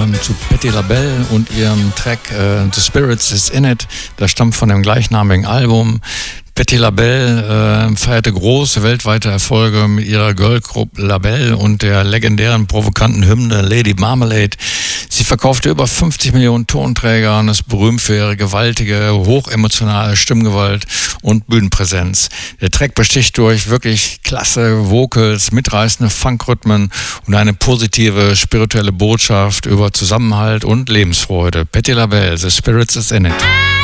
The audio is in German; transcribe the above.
zu Patti LaBelle und ihrem Track The Spirits is in it. Das stammt von dem gleichnamigen Album. Patti LaBelle feierte große weltweite Erfolge mit ihrer Girlgroup LaBelle und der legendären provokanten Hymne Lady Marmalade. Sie verkaufte über 50 Millionen Tonträger und ist berühmt für ihre gewaltige, hochemotionale Stimmgewalt und Bühnenpräsenz. Der Track besticht durch wirklich klasse Vocals, mitreißende Funkrhythmen und eine positive spirituelle Botschaft über Zusammenhalt und Lebensfreude. Patti LaBelle, The Spirits is in it.